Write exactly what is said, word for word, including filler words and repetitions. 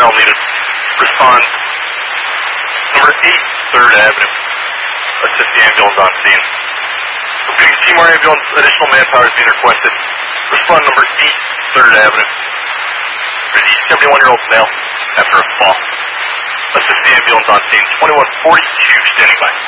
male needed. Respond. Number eight, third Avenue. Assist the ambulance on scene. Repeating, Seymour ambulance, additional manpower is being requested. Respond number eight, third Avenue. For the seventy-one-year-old male after a fall. Assist the ambulance on scene. twenty-one forty-two, standing by.